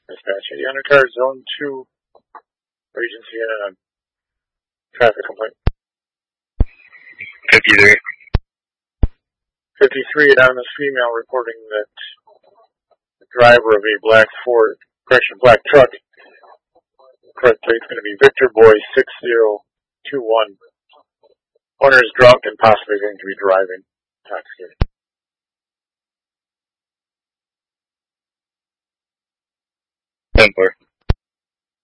Dispatch, the undercar zone 2 agency and a traffic complaint. 53. 53, anonymous female reporting that the driver of a black truck, correct plate's going to be Victor Boy 6021. Owner is drunk and possibly going to be driving intoxicated. 10-4.